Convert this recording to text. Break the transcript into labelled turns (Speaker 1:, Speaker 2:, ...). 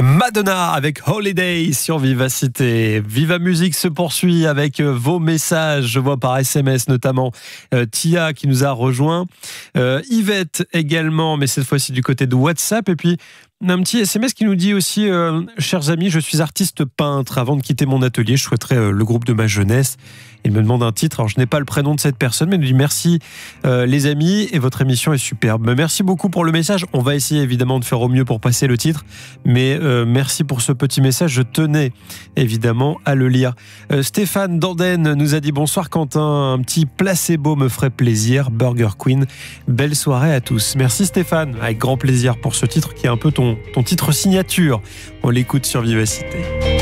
Speaker 1: Madonna avec Holiday sur Vivacité. Viva Musique se poursuit avec vos messages. Je vois par SMS notamment Tia qui nous a rejoint. Yvette également, mais cette fois-ci du côté de WhatsApp. Et puis un petit SMS qui nous dit aussi chers amis, je suis artiste peintre. Avant de quitter mon atelier, je souhaiterais le groupe de ma jeunesse. Il me demande un titre. Alors je n'ai pas le prénom de cette personne, mais il nous dit merci les amis et votre émission est superbe. Merci beaucoup pour le message. On va essayer évidemment de faire au mieux pour passer le titre, mais merci pour ce petit message. Je tenais évidemment à le lire. Stéphane Danden nous a dit bonsoir Quentin, un petit placebo me ferait plaisir. Burger Queen, belle soirée à tous. Merci Stéphane, avec grand plaisir pour ce titre qui est un peu ton titre signature. On l'écoute sur Vivacité.